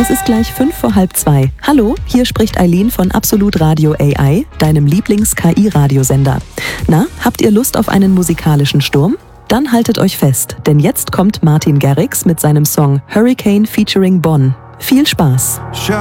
Es ist gleich 2:05. Hallo, hier spricht Eileen von Absolut Radio AI, deinem Lieblings-KI-Radiosender. Na, habt ihr Lust auf einen musikalischen Sturm? Dann haltet euch fest, denn jetzt kommt Martin Garrix mit seinem Song Hurricane featuring Bonn. Viel Spaß!